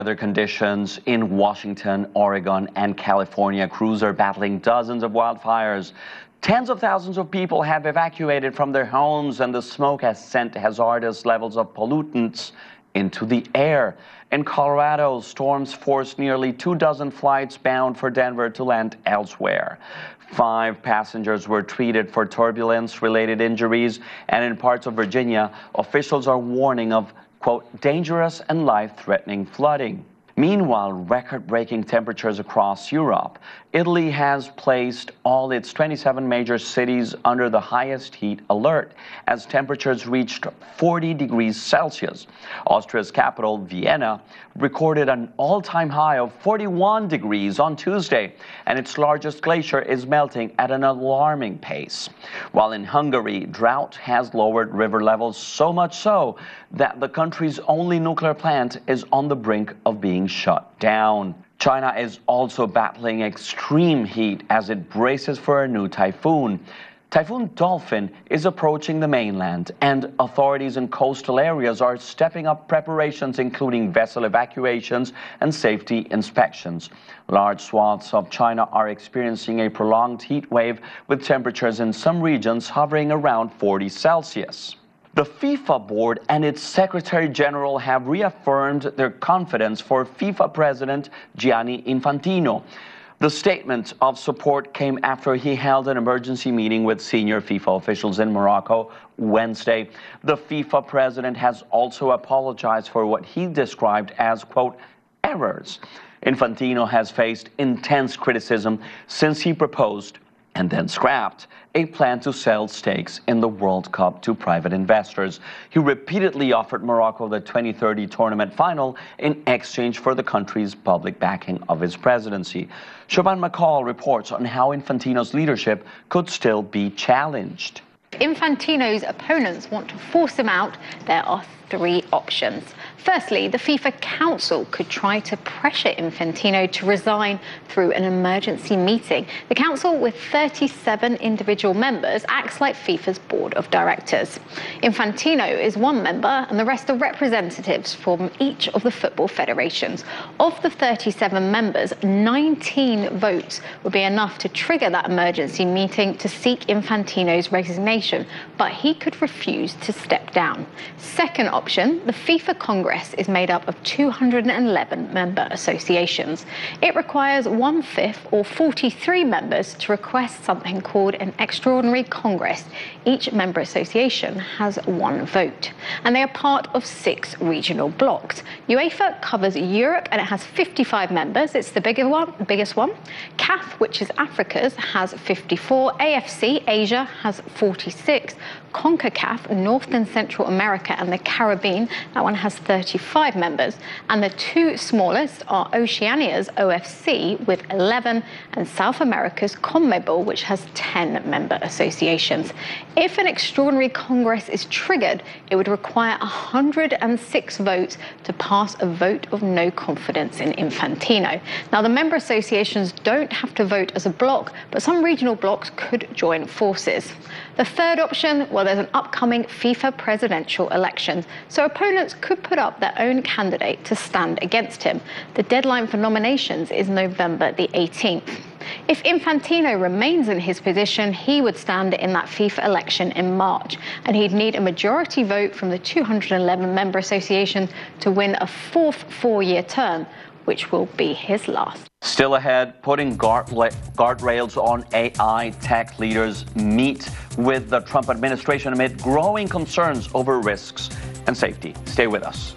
Weather conditions in Washington, Oregon, and California. Crews are battling dozens of wildfires. Tens of thousands of people have evacuated from their homes, and the smoke has sent hazardous levels of pollutants into the air. In Colorado, storms forced nearly 24 flights bound for Denver to land elsewhere. 5 passengers were treated for turbulence-related injuries, and in parts of Virginia, officials are warning of, quote, dangerous and life-threatening flooding. Meanwhile, record-breaking temperatures across Europe. Italy has placed all its 27 major cities under the highest heat alert as temperatures reached 40 degrees Celsius. Austria's capital, Vienna, recorded an all-time high of 41 degrees on Tuesday, and its largest glacier is melting at an alarming pace. While in Hungary, drought has lowered river levels so much so that the country's only nuclear plant is on the brink of being shut down. China is also battling extreme heat as it braces for a new typhoon. Typhoon Dolphin is approaching the mainland, and authorities in coastal areas are stepping up preparations, including vessel evacuations and safety inspections. Large swaths of China are experiencing a prolonged heat wave, with temperatures in some regions hovering around 40 Celsius. The FIFA board and its Secretary General have reaffirmed their confidence for FIFA President Gianni Infantino. The statement of support came after he held an emergency meeting with senior FIFA officials in Morocco Wednesday. The FIFA president has also apologized for what he described as, quote, errors. Infantino has faced intense criticism since he proposed and then scrapped a plan to sell stakes in the World Cup to private investors. He repeatedly offered Morocco the 2030 tournament final in exchange for the country's public backing of his presidency. Siobhan McCall reports on how Infantino's leadership could still be challenged. Infantino's opponents want to force him out. There are 3 options. Firstly, the FIFA Council could try to pressure Infantino to resign through an emergency meeting. The Council, with 37 individual members, acts like FIFA's board of directors. Infantino is one member, and the rest are representatives from each of the football federations. Of the 37 members, 19 votes would be enough to trigger that emergency meeting to seek Infantino's resignation, but he could refuse to step down. Second option, the FIFA Congress is made up of 211 member associations. It requires 1/5 or 43 members to request something called an extraordinary congress. Each member association has 1 vote, and they are part of 6 regional blocks. UEFA covers Europe, and it has 55 members. It's the biggest one. CAF, which is Africa's, has 54. AFC, Asia, has 46. CONCACAF, North and Central America and the Caribbean, that one has 35 members. And the 2 smallest are Oceania's OFC with 11 and South America's CONMEBOL, which has 10 member associations. If an extraordinary congress is triggered, it would require 106 votes to pass a vote of no confidence in Infantino. Now, the member associations don't have to vote as a bloc, but some regional blocs could join forces. The third option, well, there's an upcoming FIFA presidential election, so opponents could put up their own candidate to stand against him. The deadline for nominations is November the 18th. If Infantino remains in his position, he would stand in that FIFA election in March, and he'd need a majority vote from the 211 member association to win a 4th 4-year term, which will be his last. Still ahead, putting guardrails on AI. Tech leaders meet with the Trump administration amid growing concerns over risks and safety. Stay with us.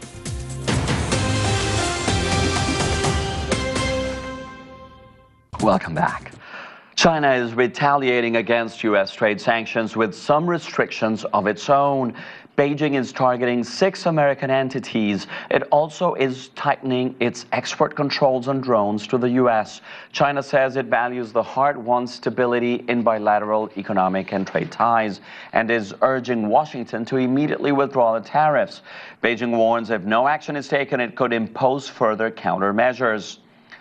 Welcome back. China is retaliating against U.S. trade sanctions with some restrictions of its own. Beijing is targeting 6 American entities. It also is tightening its export controls on drones to the U.S. China says it values the hard-won stability in bilateral economic and trade ties and is urging Washington to immediately withdraw the tariffs. Beijing warns if no action is taken, it could impose further countermeasures.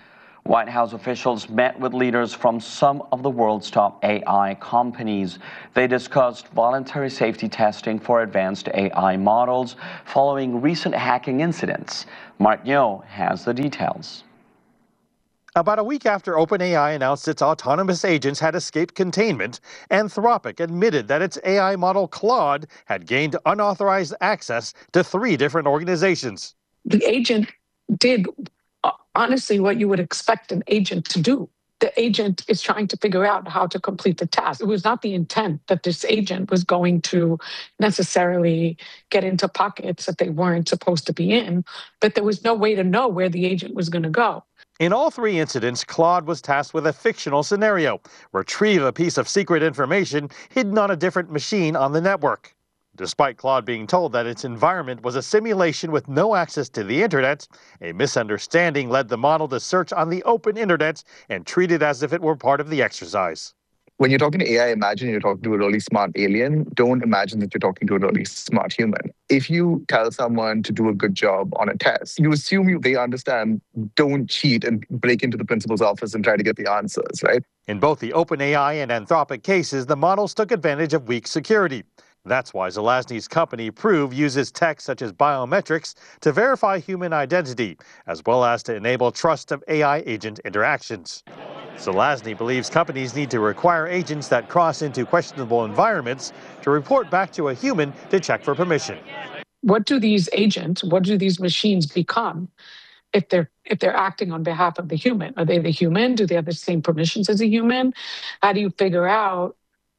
White House officials met with leaders from some of the world's top AI companies. They discussed voluntary safety testing for advanced AI models following recent hacking incidents. Mark Nyo has the details. About a week after OpenAI announced its autonomous agents had escaped containment, Anthropic admitted that its AI model Claude had gained unauthorized access to 3 different organizations. The agent did honestly what you would expect an agent to do. The agent is trying to figure out how to complete the task. It was not the intent that this agent was going to necessarily get into pockets that they weren't supposed to be in, but there was no way to know where the agent was going to go. In all 3 incidents, Claude was tasked with a fictional scenario: retrieve a piece of secret information hidden on a different machine on the network. Despite Claude being told that its environment was a simulation with no access to the internet, a misunderstanding led the model to search on the open internet and treat it as if it were part of the exercise. When you're talking to AI, imagine you're talking to a really smart alien. Don't imagine that you're talking to a really smart human. If you tell someone to do a good job on a test, you assume they understand, don't cheat and break into the principal's office and try to get the answers, right? In both the OpenAI and Anthropic cases, the models took advantage of weak security. That's why Zelazny's company, Prove, uses tech such as biometrics to verify human identity, as well as to enable trust of AI agent interactions. Zelazny believes companies need to require agents that cross into questionable environments to report back to a human to check for permission. What do these agents, what do these machines become if they're acting on behalf of the human? Are they the human? Do they have the same permissions as a human? How do you figure out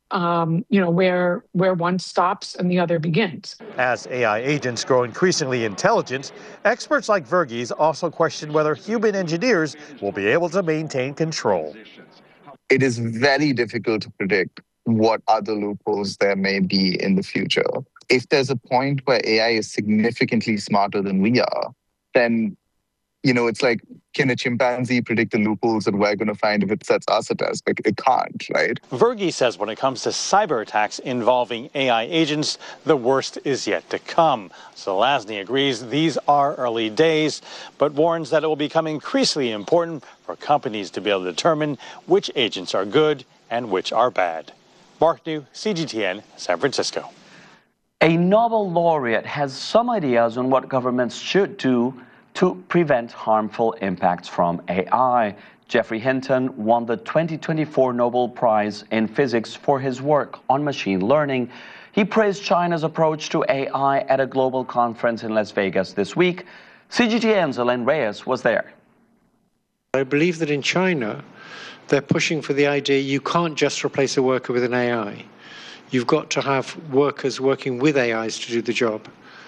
where one stops and the other begins? As AI agents grow increasingly intelligent, experts like Verghese also question whether human engineers will be able to maintain control. It is very difficult to predict what other loopholes there may be in the future. If there's a point where AI is significantly smarter than we are, then it's like, can a chimpanzee predict the loopholes that we're going to find if it sets us a test? Like, it can't, right? Verghese says when it comes to cyber attacks involving AI agents, the worst is yet to come. Zelazny agrees these are early days, but warns that it will become increasingly important for companies to be able to determine which agents are good and which are bad. Mark New, CGTN, San Francisco. A Nobel laureate has some ideas on what governments should do to prevent harmful impacts from AI. Geoffrey Hinton won the 2024 Nobel Prize in Physics for his work on machine learning. He praised China's approach to AI at a global conference in Las Vegas this week. CGTN's Elaine Reyes was there. I believe that in China, they're pushing for the idea you can't just replace a worker with an AI. You've got to have workers working with AIs to do the job.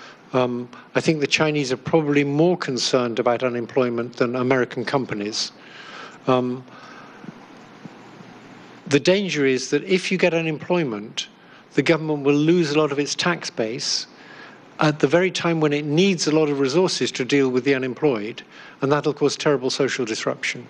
I think the Chinese are probably more concerned about unemployment than American companies. The danger is that if you get unemployment, the government will lose a lot of its tax base at the very time when it needs a lot of resources to deal with the unemployed, and that'll cause terrible social disruption.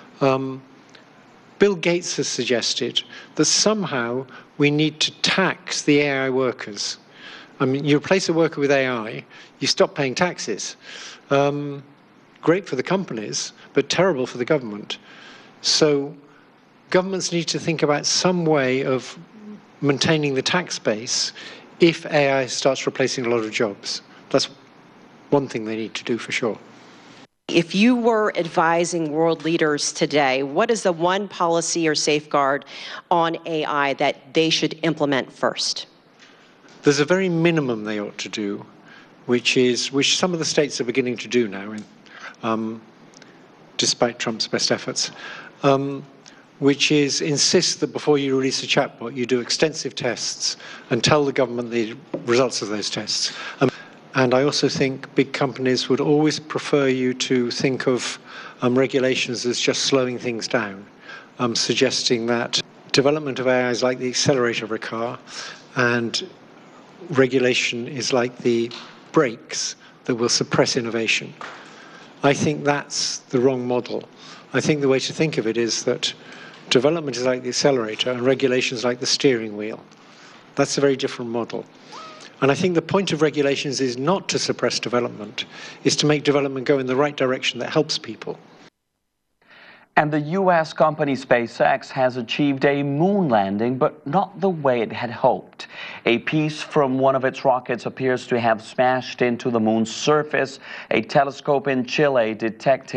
Bill Gates has suggested that somehow we need to tax the AI workers. I mean, you replace a worker with AI, you stop paying taxes. Great for the companies, but terrible for the government. So governments need to think about some way of maintaining the tax base if AI starts replacing a lot of jobs. That's one thing they need to do for sure. If you were advising world leaders today, what is the one policy or safeguard on AI that they should implement first? There's a very minimum they ought to do, which some of the states are beginning to do now, despite Trump's best efforts, which is insist that before you release a chatbot, you do extensive tests and tell the government the results of those tests. And I also think big companies would always prefer you to think of regulations as just slowing things down, suggesting that development of AI is like the accelerator of a car, and regulation is like the brakes that will suppress innovation. I think that's the wrong model. I think the way to think of it is that development is like the accelerator and regulation is like the steering wheel. That's a very different model. And I think the point of regulations is not to suppress development, is to make development go in the right direction that helps people. And the U.S. company SpaceX has achieved a moon landing, but not the way it had hoped. A piece from one of its rockets appears to have smashed into the moon's surface. A telescope in Chile detected